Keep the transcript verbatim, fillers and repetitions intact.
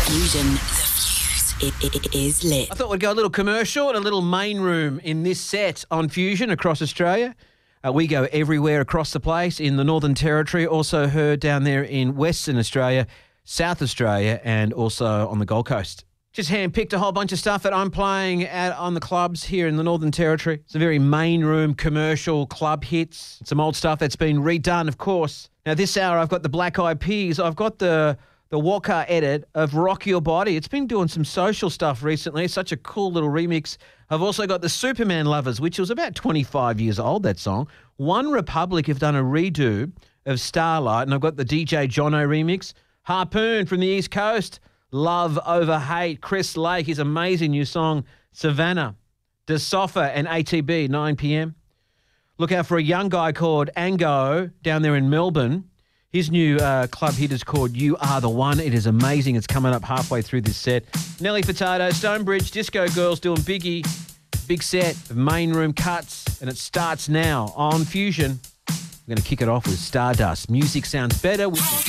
Fusion. The Fuse. It, it, it is lit. I thought we'd go a little commercial and a little main room in this set on Fusion across Australia. Uh, we go everywhere across the place in the Northern Territory, also heard down there in Western Australia, South Australia, and also on the Gold Coast. Just hand-picked a whole bunch of stuff that I'm playing at on the clubs here in the Northern Territory. It's a very main room commercial club hits. Some old stuff that's been redone, of course. Now, this hour, I've got the Black Eyed Peas. I've got the the Walker edit of Rock Your Body. It's been doing some social stuff recently. It's such a cool little remix. I've also got the Superman Lovers, which was about twenty-five years old, that song. One Republic have done a redo of Starlight, and I've got the D J Jono remix. Harpoon from the East Coast, Love Over Hate. Chris Lake, his amazing new song, Savannah. DeSofa and A T B, nine p.m. Look out for a young guy called Ango down there in Melbourne. His new uh, club hit is called You Are The One. It is amazing. It's coming up halfway through this set. Nelly Furtado, Stonebridge, Disco Girls doing Biggie. Big set of main room cuts, and it starts now on Fusion. I'm going to kick it off with Stardust. Music sounds better with